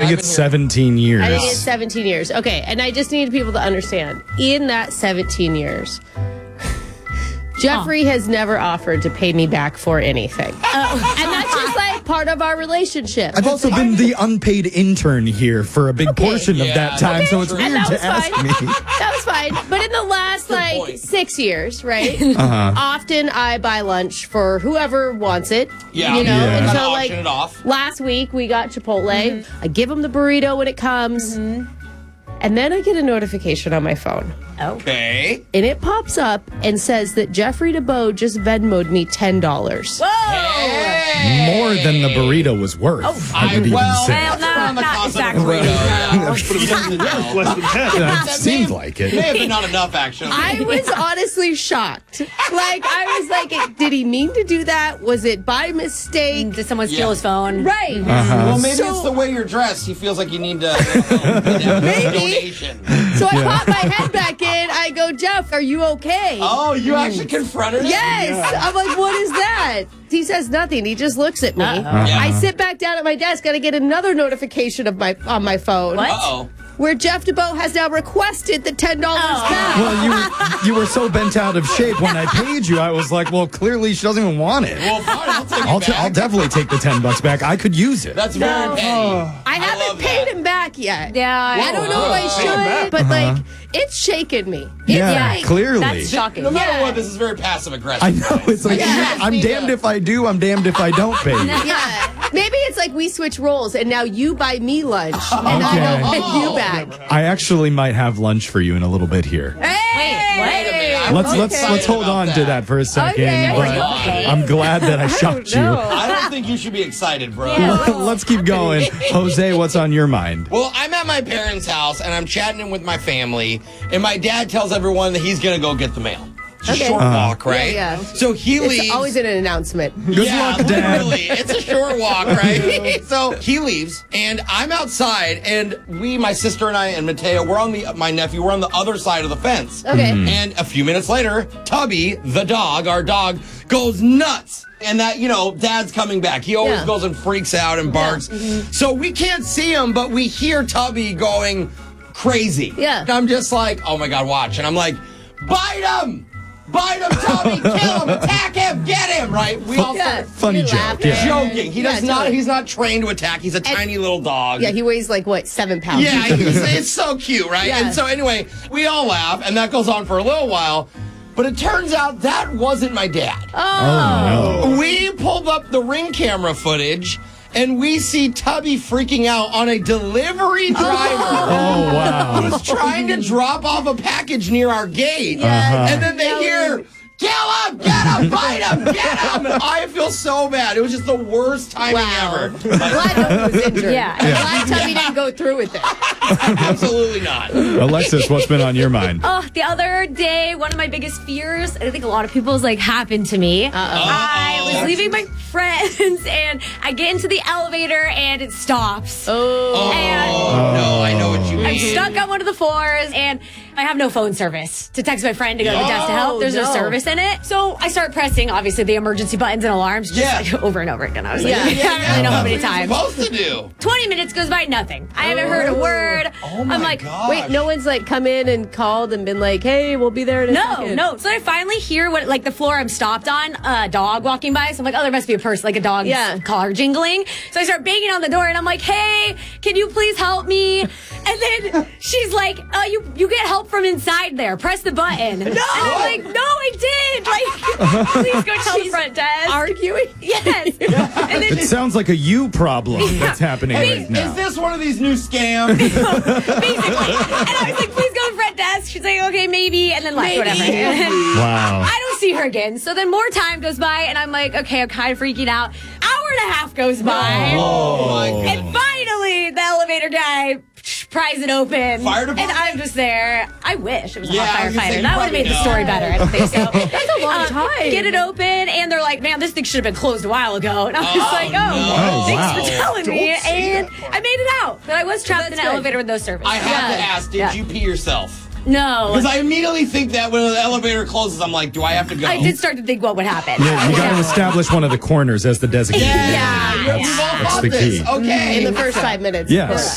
think it's 17 years. I think it's 17 years. Okay, and I just need people to understand. In that 17 years, Jeffrey has never offered to pay me back for anything. And that's just like part of our relationship. I've also been the unpaid intern here for a big portion of that time, so it's weird to ask me. That was fine. But in the last, 6 years, right? Often I buy lunch for whoever wants it. Yeah. You know? Yeah. And so, Auction it off. last week we got Chipotle. I give him the burrito when it comes. And then I get a notification on my phone. Okay. And it pops up and says that Jeffrey DeBow just Venmo'd me $10. More than the burrito was worth. I would even say. Not exactly. It seems like it. May have been not enough, actually. I was honestly shocked. I was like, did he mean to do that? Was it by mistake? Did someone steal his phone? Right. Well, maybe it's the way you're dressed. He feels like you need to donation. So I pop my head back in. I go, Jeff, are you okay? Oh, you actually confronted him? Yes. I'm like, what is that? He says nothing. He just looks at me. I sit back down at my desk and I get another notification on my phone. What? Uh-oh. Where Jeff DeBow has now requested the $10 back. Well, you were so bent out of shape when I paid you. I was like, well, clearly she doesn't even want it. Well, fine, I'll take it back. I'll definitely take the $10 back. I could use it. That's very petty. I haven't paid him back yet. Yeah. I don't know if I should, but it's shaken me. Yeah, clearly. That's shocking. No matter what, this is very passive aggressive. I know. It's like, I'm damned if I do, I'm damned if I don't pay you. Yeah. Maybe it's like we switch roles and now you buy me lunch and I don't pay you back. I actually might have lunch for you in a little bit here. Hey, Let's hold on to that for a second. Okay. But I'm glad that I shocked you. I don't think you should be excited, bro. Let's keep going. Jose, what's on your mind? Well, I'm at my parents' house, and I'm chatting with my family, and my dad tells everyone that he's going to go get the mail. It's a short walk, right? Yeah. So he leaves. It's always an announcement. Good luck, Dad. Literally, it's a short walk, right? So he leaves, and I'm outside, and my sister and I, and Mateo, my nephew, we're on the other side of the fence. Okay. And a few minutes later, Tubby, the dog, our dog, goes nuts. And that, Dad's coming back. He always goes and freaks out and barks. So we can't see him, but we hear Tubby going crazy. Yeah. And I'm just like, oh my God, watch. And I'm like, bite him! Bite him, Tubby! Kill him! Attack him! Get him! Right? We all start Funny joke. Yeah. joking. He does not. He's not trained to attack. He's a tiny little dog. Yeah, he weighs 7 pounds. Yeah, it's so cute, right? Yeah. And so anyway, we all laugh, and that goes on for a little while. But it turns out that wasn't my dad. Oh, no. We pulled up the Ring camera footage, and we see Tubby freaking out on a delivery driver. Oh, wow. Who's trying to drop off a package near our gate. And then they hear, kill him, get him, bite him, get him. I feel so bad. It was just the worst timing ever. I'm glad no one was injured. Yeah. I'm glad Tubby didn't go through with it. Absolutely not. Alexis, what's been on your mind? Oh, the other day, one of my biggest fears, and I think a lot of people's happened to me. I was leaving my friends, and I get into the elevator, and it stops. No, I know what you mean. I'm stuck on one of the floors, and I have no phone service to text my friend to go to the desk to help. There's no service in it. So I start pressing, obviously, the emergency buttons and alarms just over and over again. I was like, I don't really know how many times. What are you supposed to do? 20 minutes goes by, nothing. I haven't heard a word. Oh my I'm like, gosh. Wait, no one's come in and called and been like, hey, we'll be there in a second. No. So I finally hear what, the floor I'm stopped on, a dog walking by. So I'm like, oh, there must be a person, a dog's collar jingling. So I start banging on the door, and I'm like, hey, can you please help me? And then she's like, you get help from inside there. Press the button. No! And I'm like, no, I did. Please go tell the front desk. Arguing? Yes. And then It sounds like a you problem that's happening right now. Is this one of these new scams? basically. And I was like, please go to the front desk. She's like, okay, maybe. And then left, whatever. Wow. I don't see her again. So then more time goes by, and I'm like, okay, I'm kind of freaking out. Hour and a half goes by. Oh, my God. And finally, the elevator guy pries it open. Fire department? And I'm just there. I wish it was a Yeah, I hot was gonna say, firefighter. That would have made the story better. I don't think so. That's a long time. Get it open, and they're like, man, this thing should have been closed a while ago. And I was like, no. thanks for wow. telling me. And I made it out. But I was trapped in an elevator with no service. I have to ask, did you pee yourself? No. Because I immediately think that when the elevator closes, I'm like, do I have to go? I did start to think what would happen. Yeah, you got to establish one of the corners as the designated area. Yeah. We've all That's thought the this. key. Okay. In the first 5 minutes. Yes.